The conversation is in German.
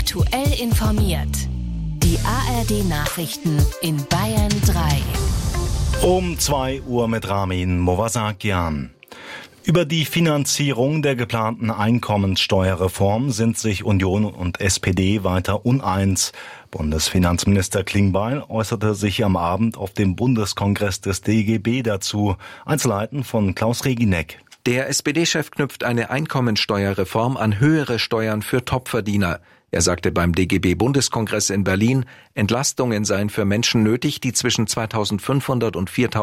Aktuell informiert. Die ARD-Nachrichten in Bayern 3. Um 2 Uhr mit Ramin Movasakian. Über die Finanzierung der geplanten Einkommenssteuerreform sind sich Union und SPD weiter uneins. Bundesfinanzminister Klingbeil äußerte sich am Abend auf dem Bundeskongress des DGB dazu. Einzelheiten von Klaus Regineck. Der SPD-Chef knüpft eine Einkommensteuerreform an höhere Steuern für Topverdiener. Er sagte beim DGB-Bundeskongress in Berlin, Entlastungen seien für Menschen nötig, die zwischen 2.500 und 4.000